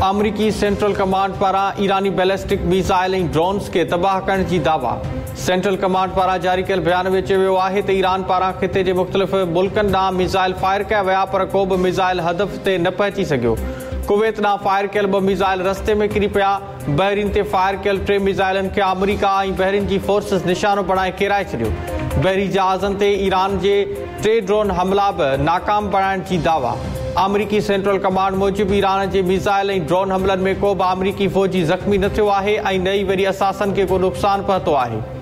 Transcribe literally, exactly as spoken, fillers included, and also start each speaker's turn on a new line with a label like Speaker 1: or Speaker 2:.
Speaker 1: अमरीकी central command पारां ईरानी ballistic missile ऐं ड्रोन्स खे तबाह करण जी दावा। सेंट्रल कमांड पारां जारी कयल बयान में चयो वियो आहे त ईरान पारां ख़िते जे मुख़्तलिफ़ मुल्कनि ॾांहुं मिसाइल फायर कया विया, पर को बि मिसाइल हदफ़ ते न पहुची सघियो। कुवैत ॾांहुं फायर कयल ॿ मिसाइल रस्ते में किरी पिया। बहरीन ते फायर कयल टे मिसाइलनि खे अमरीका ऐं बहरीन जी फोर्सिस निशानो बणाए किराए छॾियो। बहरी जहाज़नि ते ईरान जे टे ड्रोन हमला बि नाकाम बणाइण जी दावा। अमरीकी सेंट्रल कमांड मूजिबि ईरान जे मिसाइल ऐं ड्रोन हमलनि में को बि अमरीकी फ़ौजी ज़ख़्मी न थियो आहे ऐं न ई वरी असासनि खे को नुक़सानु पहुतो आहे।